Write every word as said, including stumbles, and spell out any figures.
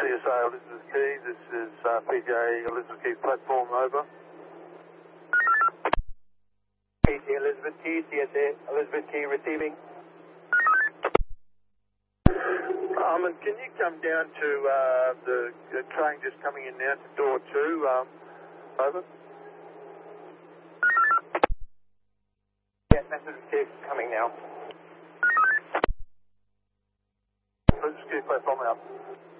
C S A Elizabeth Quay, this is uh, P J Elizabeth Quay platform, over. P J Elizabeth Quay, C S A Elizabeth Quay receiving. Um, and can you come down to uh, the, the train just coming in now to door two, um, over? Yes, message received, coming now. Elizabeth Quay platform out.